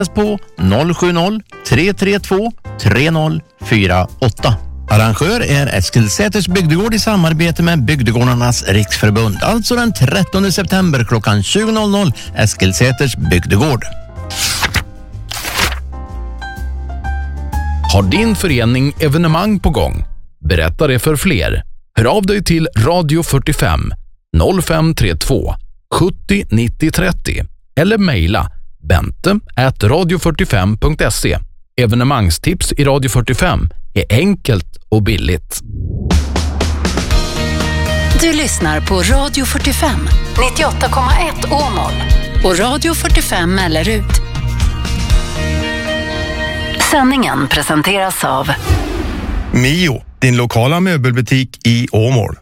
på 070-332 3048. Arrangör är Eskilsäters bygdegård i samarbete med Bygdegårdarnas riksförbund. Alltså den 13 september klockan 20.00 Eskilsäters bygdegård. Har din förening evenemang på gång? Berätta det för fler. Hör av dig till Radio 45 0532 70 90 30 eller mejla bente@radio45.se. Evenemangstips i Radio 45 är enkelt och billigt. Du lyssnar på Radio 45 98,1 Åmål och Radio 45 Mellerud. Sändningen presenteras av Mio, din lokala möbelbutik i Åmål.